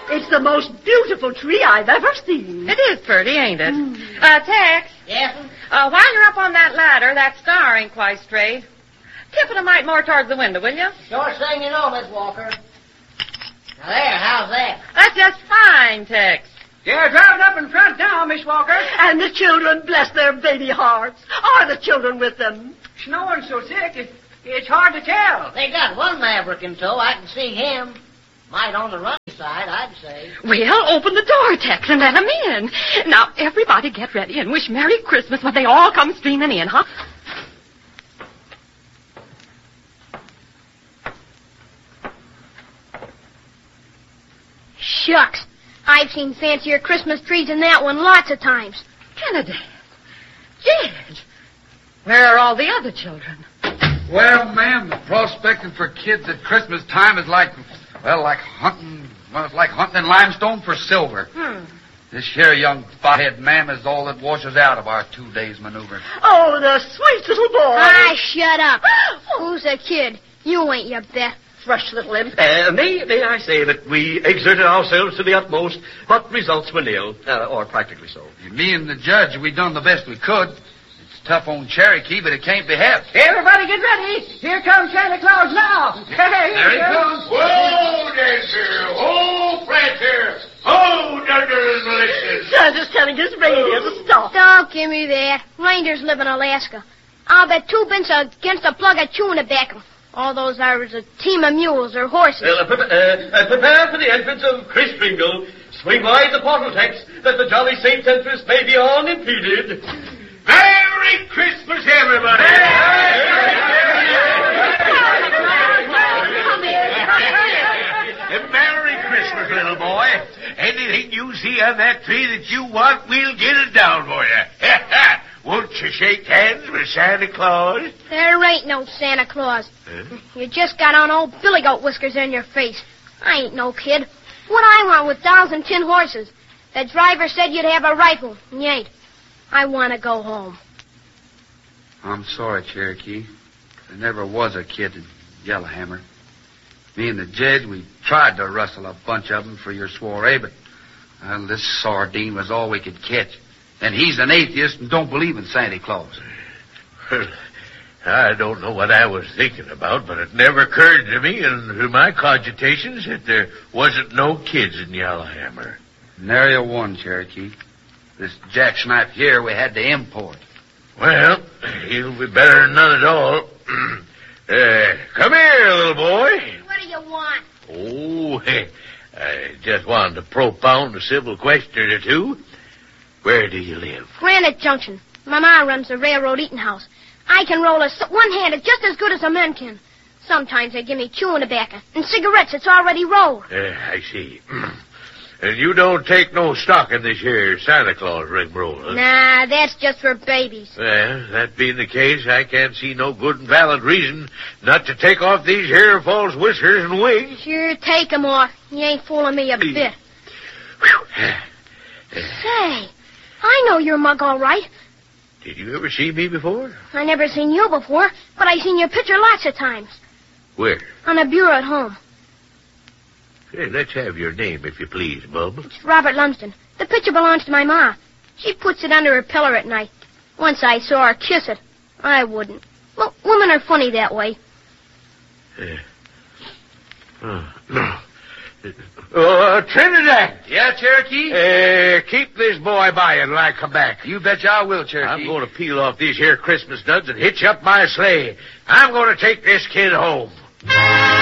It's the most beautiful tree I've ever seen. It is pretty, ain't it? Tex. Yes? While you're up on that ladder, that scar ain't quite straight. Tip it a mite more towards the window, will you? Sure thing you know, Miss Walker. Now there, how's that? That's just fine, Tex. They're driving up in front now, Miss Walker. And the children, bless their baby hearts. Are the children with them? Snowing so thick, it's hard to tell. They got one maverick in tow. I can see him. Might on the running side, I'd say. Well, open the door, Tex, and let 'em in. Now, everybody get ready and wish Merry Christmas when they all come streaming in, huh? Shucks. I've seen fancier Christmas trees than that one lots of times. Kennedy. Jed. Where are all the other children? Well, ma'am, the prospecting for kids at Christmas time is like hunting in limestone for silver. This here young fothead, ma'am, is all that washes out of our 2 days' maneuver. Oh, the sweet little boy. Ah, shut up. Who's a kid? You ain't, you bet. Fresh little imp. May I say that we exerted ourselves to the utmost, but results were nil, or practically so. Me and the judge, we done the best we could. It's tough on Cherokee, but it can't be helped. Everybody get ready. Here comes Santa Claus now. There he comes. Whoa, Dancer! Oh, Prancer! Oh, Dunder and Malicious! Santa's telling his reindeer to stop. Don't give me that. Reindeers live in Alaska. I'll bet 2 pence against a plug of chewing tobacco. All those are a team of mules or horses. Well, prepare for the entrance of Kris Kringle. Swing wide the portal, Tex, that the jolly Saint's entrance may be unimpeded. Merry Christmas, everybody! Merry Christmas, little boy. Anything you see on that tree that you want, we'll get it down for you. Won't you shake hands with Santa Claus? There ain't no Santa Claus. You just got on old billy goat whiskers in your face. I ain't no kid. What I want with dolls and tin horses? The driver said you'd have a rifle, and you ain't. I want to go home. I'm sorry, Cherokee. There never was a kid in Yellowhammer. Me and the judge, we tried to rustle a bunch of them for your soiree, but this sardine was all we could catch. And he's an atheist and don't believe in Santa Claus. Well, I don't know what I was thinking about, but it never occurred to me in my cogitations that there wasn't no kids in Yellowhammer. Nary a one, Cherokee. This jackknife here we had to import. Well, he'll be better than none at all. Come here, little boy. What do you want? Oh, I just wanted to propound a civil question or two. Where do you live? Granite Junction. My ma runs the railroad eating house. I can roll one-handed just as good as a man can. Sometimes they give me chewing tobacco and cigarettes that's already rolled. I see. And you don't take no stock in this here Santa Claus rigmarole, huh? Nah, that's just for babies. Well, that being the case, I can't see no good and valid reason not to take off these here false whiskers and wigs. Sure, take 'em off. You ain't fooling me a bit. Say, I know your mug all right. Did you ever see me before? I never seen you before, but I seen your picture lots of times. Where? On the bureau at home. Hey, let's have your name, if you please, Bub. It's Robert Lumsden. The picture belongs to my ma. She puts it under her pillow at night. Once I saw her kiss it. I wouldn't. Well, women are funny that way. Trinidad! Yeah, Cherokee? Keep this boy by you until I come back. You betcha I will, Cherokee. I'm going to peel off these here Christmas nuts and hitch up my sleigh. I'm going to take this kid home.